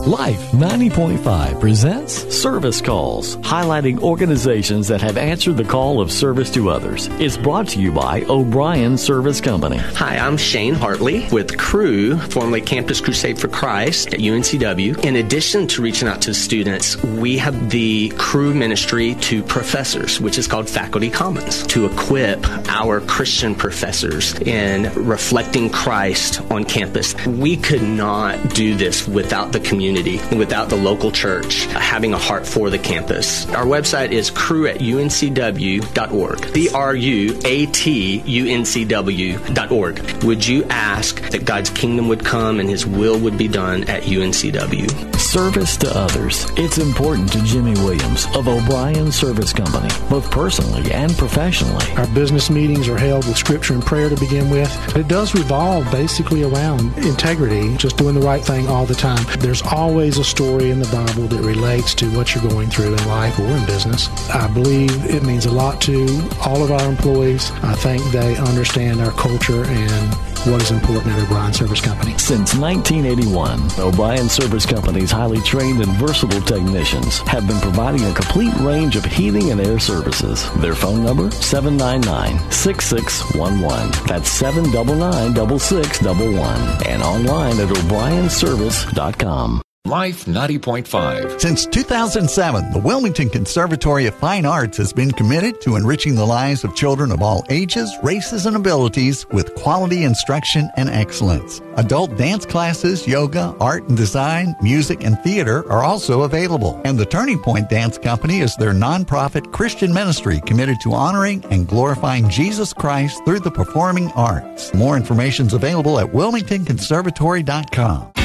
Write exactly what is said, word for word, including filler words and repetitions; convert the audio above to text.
Life ninety point five presents Service Calls, highlighting organizations that have answered the call of service to others. It's brought to you by O'Brien Service Company. Hi, I'm Shane Hartley with Cru, formerly Campus Crusade for Christ at U N C W. In addition to reaching out to students, we have the Cru ministry to professors, which is called Faculty Commons, to equip our Christian professors in reflecting Christ on campus. We could not do this without the community, without the local church having a heart for the campus. Our website is cru at u n c w dot org. C R U A T U N C W dot org. Would you ask that God's kingdom would come and His will would be done at U N C W? Service to others. It's important to Jimmy Williams of O'Brien Service Company, both personally and professionally. Our business meetings are held with scripture and prayer to begin with. It does revolve basically around integrity, just doing the right thing all the time. There's always a story in the Bible that relates to what you're going through in life or in business. I believe it means a lot to all of our employees. I think they understand our culture and what is important at O'Brien Service Company. Since nineteen eighty-one, O'Brien Service Company's highly trained and versatile technicians have been providing a complete range of heating and air services. Their phone number, seven nine nine, six six one one. That's seven nine nine, six six one one. And online at o'brien service dot com. Life ninety point five. Since two thousand seven, the Wilmington Conservatory of Fine Arts has been committed to enriching the lives of children of all ages, races, and abilities with quality instruction and excellence. Adult dance classes, yoga, art and design, music, and theater are also available. And the Turning Point Dance Company is their nonprofit Christian ministry committed to honoring and glorifying Jesus Christ through the performing arts. More information is available at wilmington conservatory dot com.